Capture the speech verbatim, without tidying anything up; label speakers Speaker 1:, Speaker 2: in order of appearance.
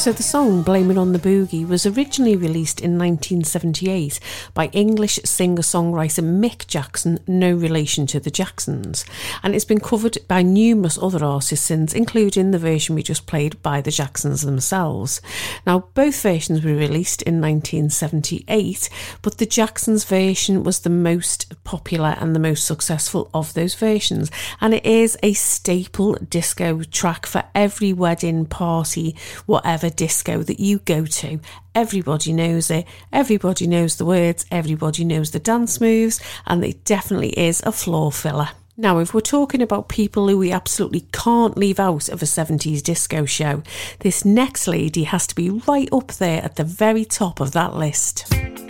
Speaker 1: So the song Blame It on the Boogie was originally released in nineteen seventy-eight by English singer-songwriter Mick Jackson, no relation to the Jacksons, and it's been covered by numerous other artists since, including the version we just played by the Jacksons themselves. Now, both versions were released in nineteen seventy-eight, but the Jacksons version was the most popular and the most successful of those versions, and it is a staple disco track for every wedding party, whatever disco that you go to. Everybody knows it, everybody knows the words, everybody knows the dance moves, and it definitely is a floor filler. Now, if we're talking about people who we absolutely can't leave out of a seventies disco show, this next lady has to be right up there at the very top of that list.